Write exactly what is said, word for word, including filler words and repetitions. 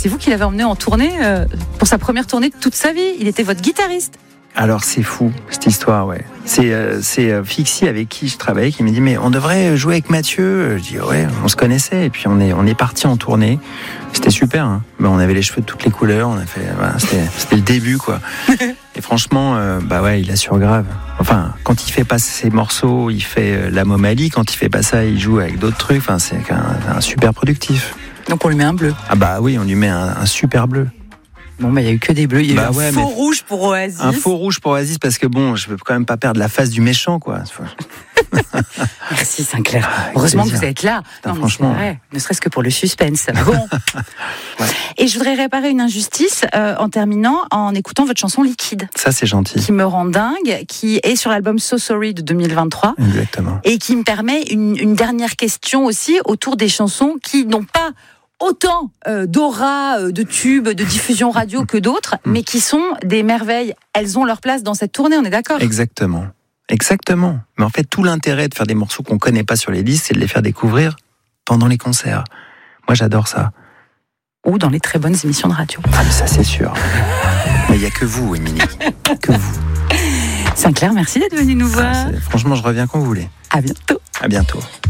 c'est vous qui l'avez emmené en tournée euh, pour sa première tournée de toute sa vie. Il était votre guitariste. Alors c'est fou cette histoire, ouais. C'est euh, c'est euh, Fixie avec qui je travaillais qui m'a dit mais on devrait jouer avec Mathieu. Je dis ouais, on se connaissait et puis on est on est parti en tournée. C'était super. Hein. Ben, on avait les cheveux de toutes les couleurs. On a fait voilà, c'était c'était le début quoi. Et franchement euh, bah ouais, il assure grave. Enfin quand il fait pas ses morceaux, il fait euh, la Momalie. Quand il fait pas ça, il joue avec d'autres trucs. Enfin c'est un, un super productif. Donc on lui met un bleu. Ah bah oui, on lui met un, un super bleu. Bon, bah, il y a eu que des bleus. Il y a bah eu un ouais, faux rouge pour Oasis. Un faux rouge pour Oasis parce que bon, je veux quand même pas perdre la face du méchant, quoi. Merci Sinclair. Ah, heureusement plaisir. que vous êtes là. Putain, non, franchement, mais c'est vrai, ne serait-ce que pour le suspense. Bon. Ouais. Et je voudrais réparer une injustice euh, en terminant en écoutant votre chanson Liquide. Ça, c'est gentil. Qui me rend dingue, qui est sur l'album So Sorry de deux mille vingt-trois. Exactement. Et qui me permet une, une dernière question aussi autour des chansons qui n'ont pas autant euh, d'aura, euh, de tubes, de diffusion radio que d'autres, mais qui sont des merveilles. Elles ont leur place dans cette tournée, on est d'accord ? Exactement. Exactement. Mais en fait, tout l'intérêt de faire des morceaux qu'on ne connaît pas sur les disques, c'est de les faire découvrir pendant les concerts. Moi, j'adore ça. Ou dans les très bonnes émissions de radio. Ah, mais ça, c'est sûr. Mais il n'y a que vous, Émilie. Que vous. Sinclair, merci d'être venu nous voir. Ah, franchement, je reviens quand vous voulez. À bientôt. À bientôt.